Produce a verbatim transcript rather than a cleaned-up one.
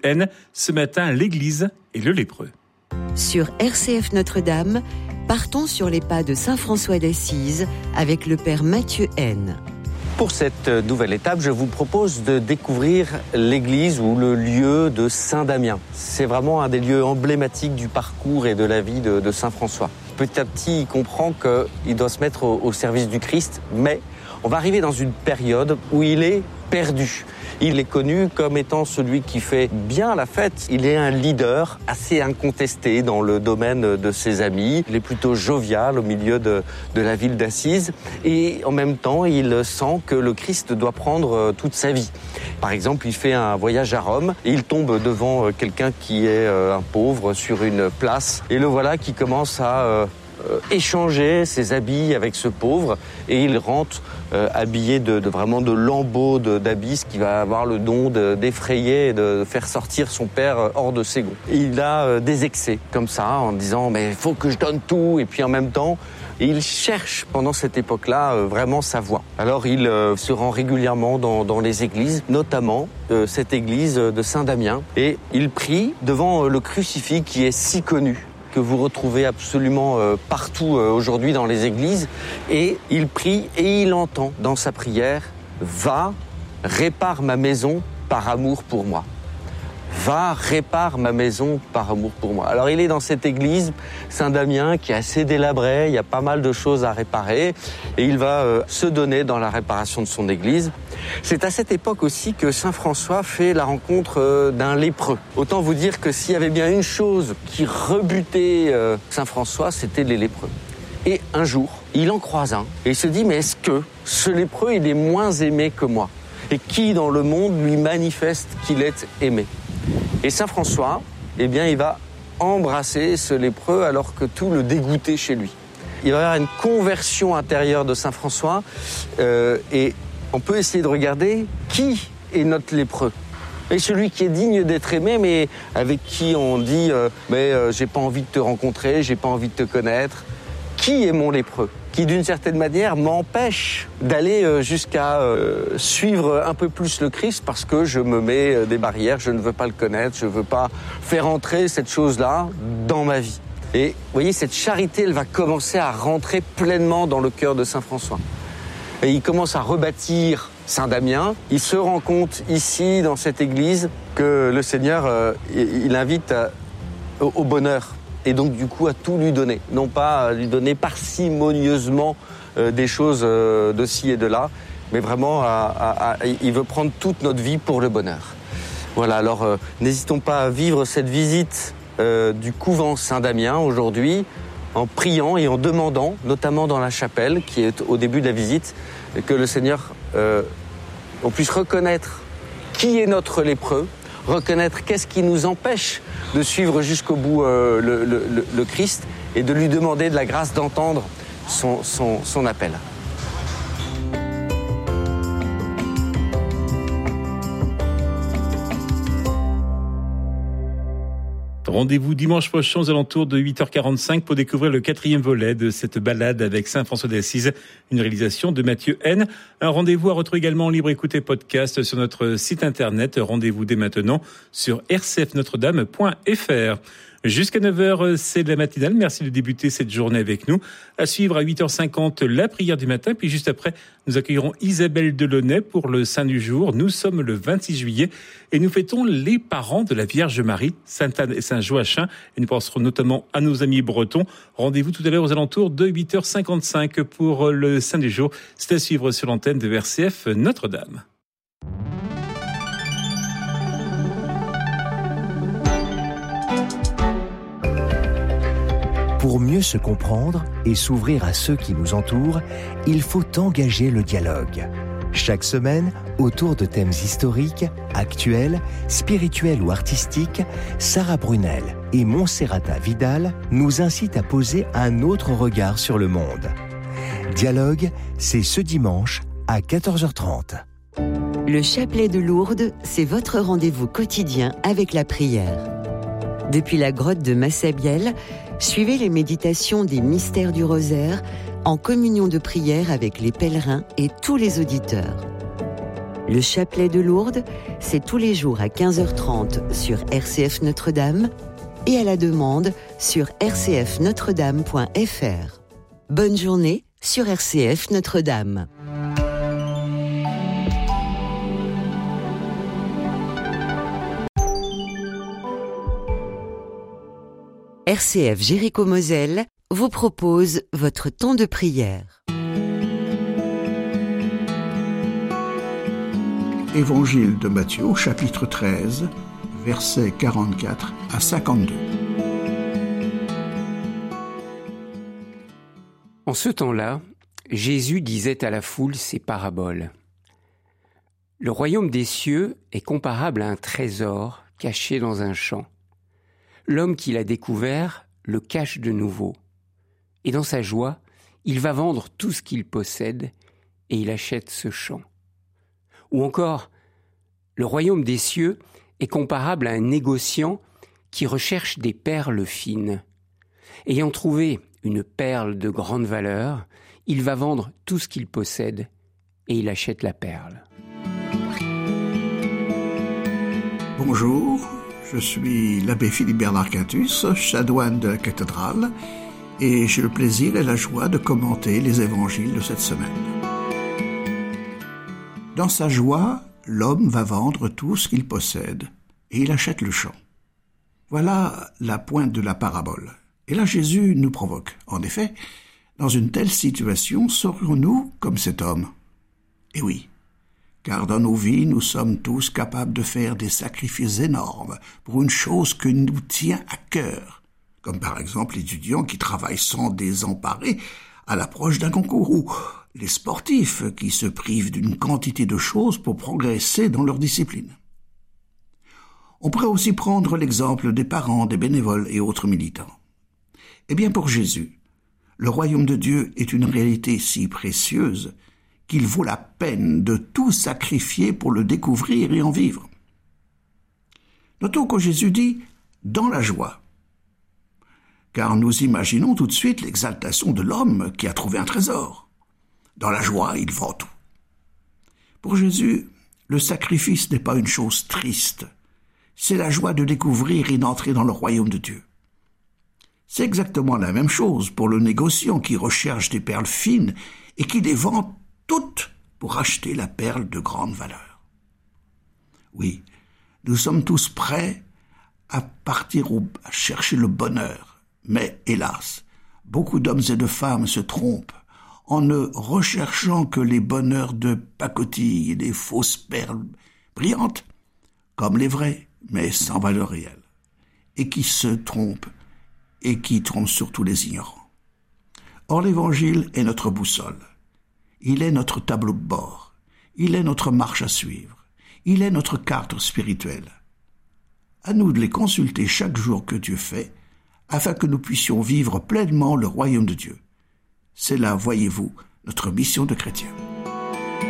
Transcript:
N. Ce matin, l'Église et le lépreux. Sur R C F Notre-Dame, partons sur les pas de saint François d'Assise avec le père Mathieu N. Pour cette nouvelle étape, je vous propose de découvrir l'église ou le lieu de Saint-Damien. C'est vraiment un des lieux emblématiques du parcours et de la vie de, de saint François. Petit à petit, il comprend qu'il doit se mettre au, au service du Christ, mais on va arriver dans une période où il est perdu. Il est connu comme étant celui qui fait bien la fête. Il est un leader assez incontesté dans le domaine de ses amis. Il est plutôt jovial au milieu de, de la ville d'Assise. Et en même temps, il sent que le Christ doit prendre toute sa vie. Par exemple, il fait un voyage à Rome et il tombe devant quelqu'un qui est un pauvre sur une place. Et le voilà qui commence à Euh, échanger ses habits avec ce pauvre et il rentre euh, habillé de, de vraiment de lambeaux de, d'habits, ce qui va avoir le don de, d'effrayer et de faire sortir son père hors de ses gonds. Il a euh, des excès comme ça en disant mais il faut que je donne tout et puis en même temps il cherche pendant cette époque-là euh, vraiment sa voie. Alors il euh, se rend régulièrement dans, dans les églises, notamment euh, cette église de Saint-Damien et il prie devant euh, le crucifix qui est si connu, que vous retrouvez absolument euh, partout euh, aujourd'hui dans les églises. Et il prie et il entend dans sa prière « Va, répare ma maison par amour pour moi ». Va, répare ma maison par amour pour moi. Alors il est dans cette église Saint-Damien qui est assez délabrée, il y a pas mal de choses à réparer et il va euh, se donner dans la réparation de son église. C'est à cette époque aussi que saint François fait la rencontre euh, d'un lépreux. Autant vous dire que s'il y avait bien une chose qui rebutait euh, saint François, c'était les lépreux. Et un jour, il en croise un et il se dit mais est-ce que ce lépreux il est moins aimé que moi ? Et qui dans le monde lui manifeste qu'il est aimé ? Et saint François, eh bien, il va embrasser ce lépreux alors que tout le dégoûtait chez lui. Il va y avoir une conversion intérieure de saint François euh, et on peut essayer de regarder qui est notre lépreux. Et celui qui est digne d'être aimé, mais avec qui on dit euh, mais euh, j'ai pas envie de te rencontrer, j'ai pas envie de te connaître. Qui est mon lépreux ? Qui d'une certaine manière m'empêche d'aller jusqu'à euh, suivre un peu plus le Christ parce que je me mets des barrières, je ne veux pas le connaître, je ne veux pas faire entrer cette chose-là dans ma vie. Et vous voyez, cette charité, elle va commencer à rentrer pleinement dans le cœur de saint François. Et il commence à rebâtir Saint-Damien. Il se rend compte ici, dans cette église, que le Seigneur, euh, il invite à, au, au bonheur. Et donc du coup à tout lui donner, non pas à lui donner parcimonieusement euh, des choses euh, de ci et de là, mais vraiment à, à, à, il veut prendre toute notre vie pour le bonheur. Voilà, alors euh, n'hésitons pas à vivre cette visite euh, du couvent Saint-Damien aujourd'hui en priant et en demandant, notamment dans la chapelle qui est au début de la visite, que le Seigneur, euh, on puisse reconnaître qui est notre lépreux, reconnaître qu'est-ce qui nous empêche de suivre jusqu'au bout euh, le, le, le Christ et de lui demander de la grâce d'entendre son, son, son appel. Rendez-vous dimanche prochain aux alentours de huit heures quarante-cinq pour découvrir le quatrième volet de cette balade avec saint François d'Assise, une réalisation de Mathieu N. Un rendez-vous à retrouver également en libre écoute et podcast sur notre site internet. Rendez-vous dès maintenant sur r c f notre dame point f r. Jusqu'à neuf heures, c'est de la matinale. Merci de débuter cette journée avec nous. À suivre à huit heures cinquante, la prière du matin. Puis juste après, nous accueillerons Isabelle Delaunay pour le Saint du jour. Nous sommes le vingt-six juillet et nous fêtons les parents de la Vierge Marie, Sainte Anne et Saint Joachim. Et nous penserons notamment à nos amis bretons. Rendez-vous tout à l'heure aux alentours de huit heures cinquante-cinq pour le Saint du jour. C'est à suivre sur l'antenne de R C F Notre-Dame. Pour mieux se comprendre et s'ouvrir à ceux qui nous entourent, il faut engager le dialogue. Chaque semaine, autour de thèmes historiques, actuels, spirituels ou artistiques, Sarah Brunel et Monserrata Vidal nous incitent à poser un autre regard sur le monde. Dialogue, c'est ce dimanche à quatorze heures trente. Le chapelet de Lourdes, c'est votre rendez-vous quotidien avec la prière. Depuis la grotte de Massabielle, suivez les méditations des mystères du rosaire en communion de prière avec les pèlerins et tous les auditeurs. Le chapelet de Lourdes, c'est tous les jours à quinze heures trente sur R C F Notre-Dame et à la demande sur r c f notre dame point f r. Bonne journée sur R C F Notre-Dame. R C F Jéricho-Moselle vous propose votre temps de prière. Évangile de Matthieu, chapitre treize, versets quarante-quatre à cinquante-deux. En ce temps-là, Jésus disait à la foule ces paraboles. Le royaume des cieux est comparable à un trésor caché dans un champ. L'homme qui l'a découvert le cache de nouveau. Et dans sa joie, il va vendre tout ce qu'il possède et il achète ce champ. Ou encore, le royaume des cieux est comparable à un négociant qui recherche des perles fines. Ayant trouvé une perle de grande valeur, il va vendre tout ce qu'il possède et il achète la perle. Bonjour, je suis l'abbé Philippe Bernard Quintus, chanoine de la cathédrale, et j'ai le plaisir et la joie de commenter les évangiles de cette semaine. Dans sa joie, l'homme va vendre tout ce qu'il possède et il achète le champ. Voilà la pointe de la parabole. Et là, Jésus nous provoque. En effet, dans une telle situation, serions-nous comme cet homme ? Eh oui, car dans nos vies, nous sommes tous capables de faire des sacrifices énormes pour une chose que nous tient à cœur, comme par exemple l'étudiant qui travaille sans désemparer à l'approche d'un concours, ou les sportifs qui se privent d'une quantité de choses pour progresser dans leur discipline. On pourrait aussi prendre l'exemple des parents, des bénévoles et autres militants. Eh bien, pour Jésus, le royaume de Dieu est une réalité si précieuse qu'il vaut la peine de tout sacrifier pour le découvrir et en vivre. Notons que Jésus dit « dans la joie », car nous imaginons tout de suite l'exaltation de l'homme qui a trouvé un trésor. Dans la joie, il vend tout. Pour Jésus, le sacrifice n'est pas une chose triste, c'est la joie de découvrir et d'entrer dans le royaume de Dieu. C'est exactement la même chose pour le négociant qui recherche des perles fines et qui les vend toutes pour acheter la perle de grande valeur. Oui, nous sommes tous prêts à partir au, à chercher le bonheur, mais hélas, beaucoup d'hommes et de femmes se trompent en ne recherchant que les bonheurs de pacotille et des fausses perles brillantes, comme les vraies, mais sans valeur réelle, et qui se trompent et qui trompent surtout les ignorants. Or, l'Évangile est notre boussole. Il est notre tableau de bord. Il est notre marche à suivre. Il est notre carte spirituelle. À nous de les consulter chaque jour que Dieu fait, afin que nous puissions vivre pleinement le royaume de Dieu. C'est là, voyez-vous, notre mission de chrétien.